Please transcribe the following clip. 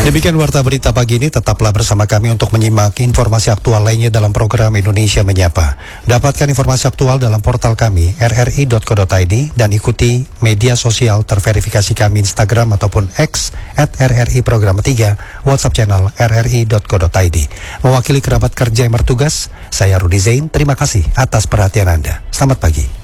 Demikian warta berita pagi ini, tetaplah bersama kami untuk menyimak informasi aktual lainnya dalam program Indonesia Menyapa. Dapatkan informasi aktual dalam portal kami rri.co.id dan ikuti media sosial terverifikasi kami Instagram ataupun X @RRI Program 3, WhatsApp channel rri.co.id. Mewakili kerabat kerja yang bertugas, saya Rudi Zain, terima kasih atas perhatian Anda. Selamat pagi.